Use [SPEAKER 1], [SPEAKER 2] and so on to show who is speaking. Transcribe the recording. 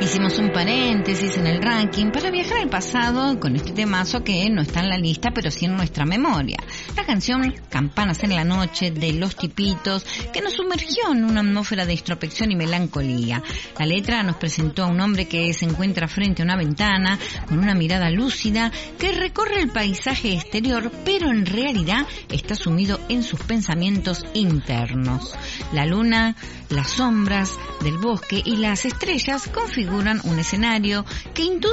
[SPEAKER 1] Hicimos un paréntesis en el ranking para viajar al pasado con este temazo que no está en la lista, pero sí en nuestra memoria. La canción Campanas en la Noche de Los Tipitos, que nos sumergió en una atmósfera de introspección y melancolía. La letra nos presentó a un hombre que se encuentra frente a una ventana con una mirada lúcida que recorre el paisaje exterior, pero en realidad está sumido en sus pensamientos internos. La luna, las sombras del bosque y las estrellas configuran un escenario que induce